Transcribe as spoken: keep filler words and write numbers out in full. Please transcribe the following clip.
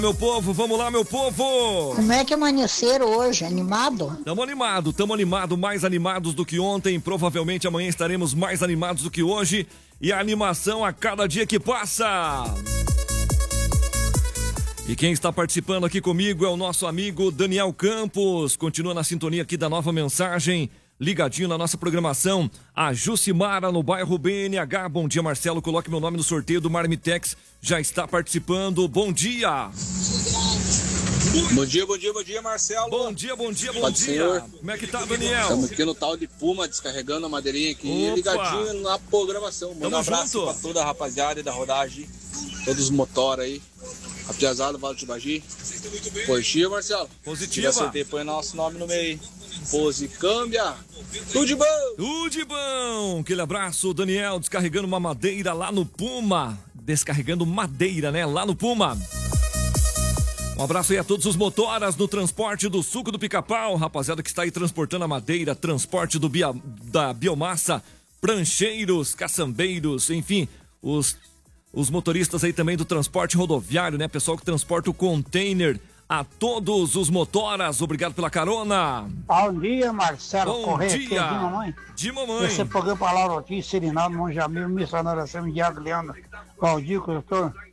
Meu povo, vamos lá, meu povo! Como é que amanheceram hoje? Animado? Tamo animado, tamo animado, mais animados do que ontem. Provavelmente amanhã estaremos mais animados do que hoje. E a animação a cada dia que passa. E quem está participando aqui comigo é o nosso amigo Daniel Campos. Continua na sintonia aqui da Nova Mensagem, ligadinho na nossa programação. A Jucimara no bairro B N H. Bom dia, Marcelo. Coloque meu nome no sorteio do Marmitex. Já está participando. Bom dia. Bom dia, bom dia, bom dia, Marcelo. Bom dia, bom dia, bom Pode dia. senhor. Como é que tá, Daniel? Estamos aqui no tal de Puma, descarregando a madeirinha aqui, Opa. ligadinho na programação. Manda Tamo um abraço junto. pra toda a rapaziada da rodagem, todos os motor aí. A piazada, Vale de Bagi. Positivo, Marcelo. Positiva. Acertei, põe nosso nome no meio. Pose, câmbia. Tudo de bom. Tudo de bom. Aquele abraço, Daniel, descarregando uma madeira lá no Puma. Descarregando madeira, né? Lá no Puma. Um abraço aí a todos os motoras no transporte do suco do Pica-Pau, rapaziada que está aí transportando a madeira, transporte do bia, da biomassa, prancheiros, caçambeiros, enfim, os, os motoristas aí também do transporte rodoviário, né? Pessoal que transporta o container, a todos os motoras, obrigado pela carona. Bom dia, Marcelo Bom Correia, dia. aqui é de mamãe. De mamãe. Você pagou para Laura Ortiz, Serinaldo, Monjamil, Missionário Assembly de Agliano, Valdir, Doutor